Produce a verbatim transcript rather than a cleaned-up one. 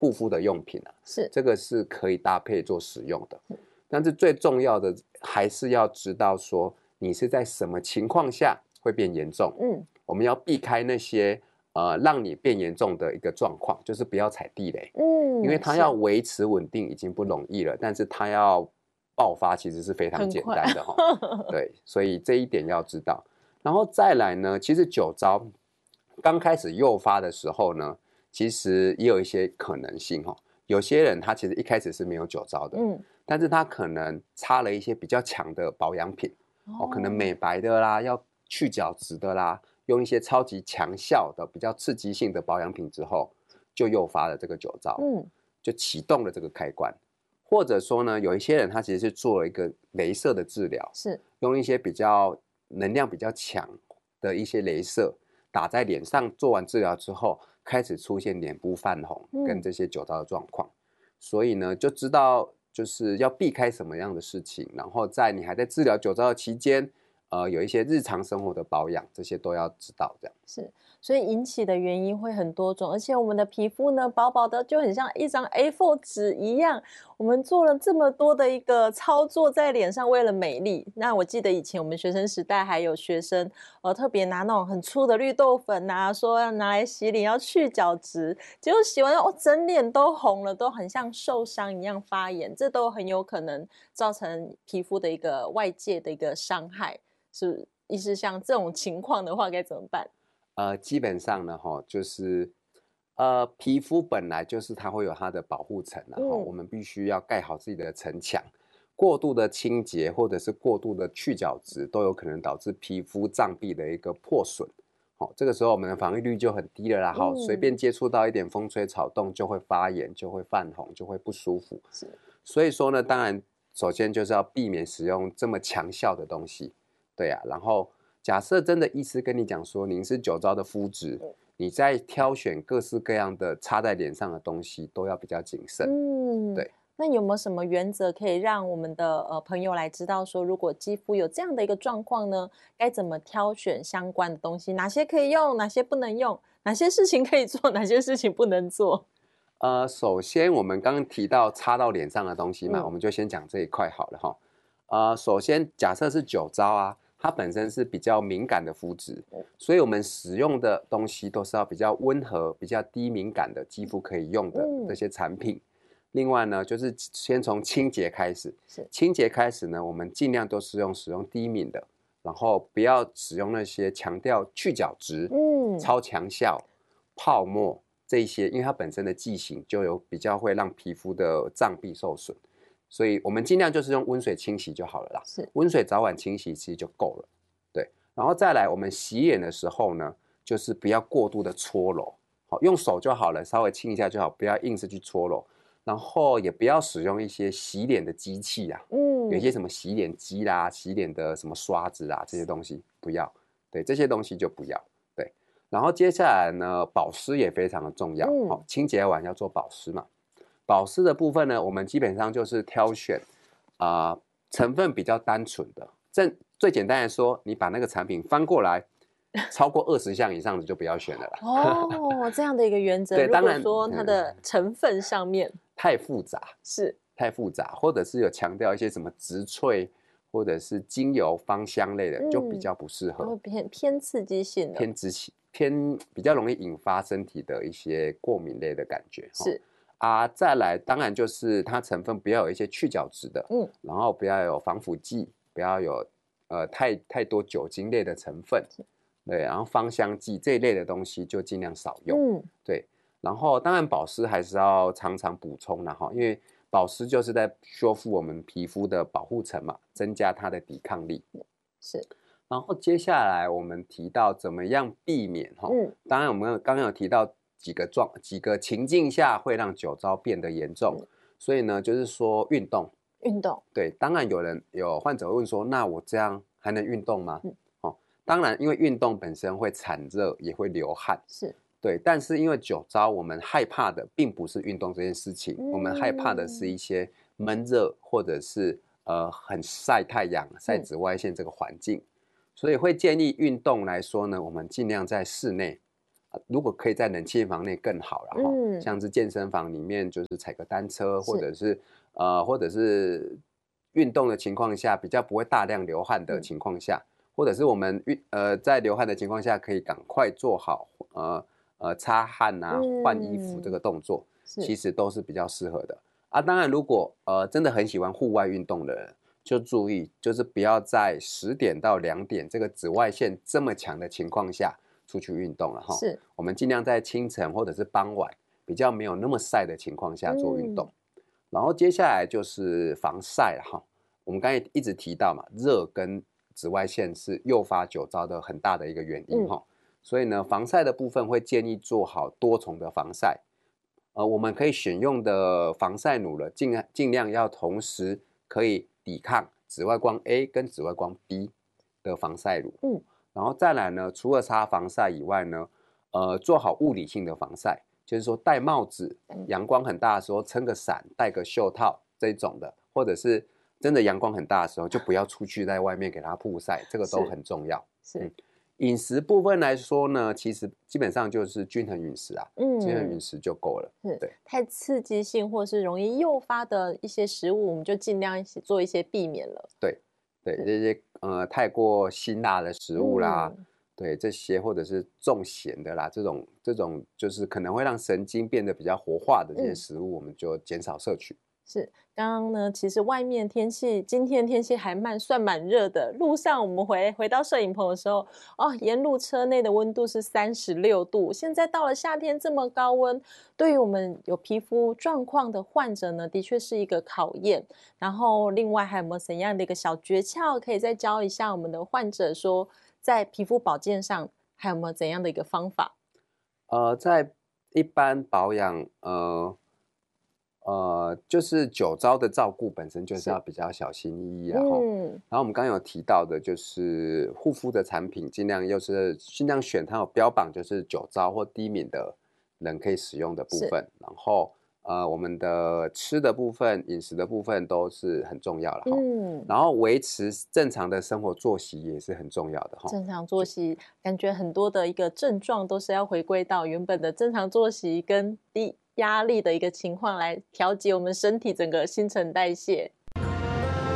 护肤的用品啊， 是这个是可以搭配做使用的。但是最重要的还是要知道说你是在什么情况下会变严重。嗯，我们要避开那些呃让你变严重的一个状况，就是不要踩地雷。嗯，因为它要维持稳定已经不容易了，但是它要爆发其实是非常简单的哈。对，所以这一点要知道。然后再来呢，其实酒糟刚开始诱发的时候呢，其实也有一些可能性哈。有些人他其实一开始是没有酒糟的，嗯，但是他可能擦了一些比较强的保养品，哦，可能美白的啦，要去角质的啦，用一些超级强效的、比较刺激性的保养品之后，就诱发了这个酒糟，嗯，就启动了这个开关。或者说呢，有一些人他其实是做了一个雷射的治疗，是用一些比较能量比较强的一些雷射打在脸上，做完治疗之后开始出现脸部泛红跟这些酒糟的状况，嗯，所以呢就知道就是要避开什么样的事情，然后在你还在治疗酒糟的期间，呃，有一些日常生活的保养，这些都要知道。这样是，所以引起的原因会很多种，而且我们的皮肤呢，薄薄的就很像一张 A 四 纸一样。我们做了这么多的一个操作在脸上，为了美丽。那我记得以前我们学生时代还有学生，呃，特别拿那种很粗的绿豆粉啊，说要拿来洗脸，要去角质，结果洗完哦，整脸都红了，都很像受伤一样发炎，这都很有可能造成皮肤的一个外界的一个伤害。是，意思像这种情况的话，该怎么办？ 呃，基本上呢，哈，就是呃，皮肤本来就是它会有它的保护层，然后我们必须要盖好自己的层墙。过度的清洁或者是过度的去角质，都有可能导致皮肤脏壁的一个破损。好，这个时候我们的防御率就很低了啦。好，随便接触到一点风吹草动就会发炎，就会泛红，就会不舒服。是，所以说呢，当然首先就是要避免使用这么强效的东西。对啊，然后假设真的医师跟你讲说您是酒糟的肤质，你在挑选各式各样的擦在脸上的东西都要比较谨慎。嗯，对。 那有没有什么原则可以让我们的呃朋友来知道说，如果肌肤有这样的一个状况呢，该怎么挑选相关的东西？哪些可以用，哪些不能用？哪些事情可以做，哪些事情不能做？ 呃，首先我们刚刚提到擦到脸上的东西嘛，嗯、我们就先讲这一块好了哈。呃，首先假设是酒糟啊。它本身是比较敏感的肤质，所以我们使用的东西都是要比较温和、比较低敏感的肌肤可以用的这些产品。嗯、另外呢，就是先从清洁开始，清洁开始呢，我们尽量都是用使用低敏的，然后不要使用那些强调去角质、嗯、超强效、泡沫这一些，因为它本身的剂型就有比较会让皮肤的脏壁受损。所以我们尽量就是用温水清洗就好了啦，是温水早晚清洗其实就够了，对。然后再来，我们洗脸的时候呢，就是不要过度的搓揉，好，用手就好了，稍微清一下就好，不要硬是去搓揉。然后也不要使用一些洗脸的机器啊，嗯，有一些什么洗脸机啦、洗脸的什么刷子啦这些东西不要，对，这些东西就不要，对。然后接下来呢，保湿也非常的重要，好，清洁完要做保湿嘛。保湿的部分呢，我们基本上就是挑选啊、呃、成分比较单纯的。正最简单的说，你把那个产品翻过来，超过二十项以上的就不要选了啦。 哦，这样的一个原则。对，当然，如果说它的成分上面、嗯、 太复杂， 是太复杂，或者是有强调一些什么植萃或者是精油芳香类的，嗯、就比较不适合。 偏偏刺激性的， 偏刺激，偏比较容易引发身体的一些过敏类的感觉。 是。 啊，再来，当然就是它成分不要有一些去角质的，嗯，然后不要有防腐剂，不要有呃太太多酒精类的成分，对，然后芳香剂这一类的东西就尽量少用，嗯，对，然后当然保湿还是要常常补充啦哈，因为保湿就是在修复我们皮肤的保护层嘛，增加它的抵抗力， 是。 然后接下来我们提到怎么样避免哈，嗯，当然我们刚刚有提到。几个状几个情境下会让酒糟变得严重，嗯、所以呢，就是说运动， 运动， 对，当然有人有患者问说，那我这样还能运动吗？嗯、哦，当然，因为运动本身会产热，也会流汗， 是对，但是因为酒糟，我们害怕的并不是运动这件事情，嗯、我们害怕的是一些闷热或者是呃很晒太阳、晒紫外线这个环境，嗯、所以会建议运动来说呢，我们尽量在室内。 如果可以在冷气房内更好了哈， 嗯， 像是健身房里面就是踩个单车，或是者是呃或者是运动的情况下，比较不会大量流汗的嗯情况下，或者是我们运呃在流汗的情况下，可以赶快做好呃呃擦汗啊、换衣服这嗯， 个动作， 是， 其实都是比较适合的啊。当然，如果呃真的很喜欢户外运动的人，就注意就是不要在十点到两点这个紫外线这么强的情况下出去运动了哈。 是， 我们尽量在清晨或者是傍晚比较没有那么晒的情况下做运动。 嗯然后接下来就是防晒了哈。我们刚才一直提到嘛，热跟紫外线是诱发酒糟的很大的一个原因哈、 嗯， 所以呢，防晒的部分会建议做好多重的防晒。呃，我们可以选用的防晒乳了，尽尽量要同时可以抵抗紫外光 A 跟紫外光 B 的防晒乳。 嗯， 然后再来呢，除了擦防晒以外呢，呃，做好物理性的防晒，就是说戴帽子，阳光很大的时候撑个伞，戴个袖套这种的，或者是真的阳光很大的时候，就不要出去在外面给它曝晒，这个都是很重要。 是， 嗯，饮食部分来说呢，其实基本上就是均衡饮食啊，均衡饮嗯。 食就够了。 是对太刺激性或是容易诱发的一些食物，我们就尽量一起做一些避免了。 对对， 是， 这些呃太过辛辣的食物啦， 嗯， 对这些或者是重咸的啦，这种这种就是可能会让神经变得比较活化的这些嗯。 食物，我们就减少摄取。 是，刚刚呢，其实外面天气，今天天气还蛮算蛮热的。路上我们回回到摄影棚的时候，哦，沿路车内的温度是三十六度。现在到了夏天这么高温，对于我们有皮肤状况的患者呢，的确是一个考验。然后另外还有没有怎样的一个小诀窍，可以再教一下我们的患者说，在皮肤保健上还有没有怎样的一个方法？ 呃，在一般保养，呃呃，就是酒糟的照顾本身就是要是， 比较小心翼翼啦哈。 嗯， 然后我们刚刚有提到的，就是护肤的产品，尽量又是尽量选它有标榜就是酒糟或低敏的人可以使用的部是， 分。然后呃，我们的吃的部分、饮食的部分都是很重要了哈。 嗯。 然后维持正常的生活作息也是很重要的哈。 正常作息，感觉很多的一个症状都是要回归到原本的正常作息跟低压力的一个情况来调节我们身体整个新陈代谢。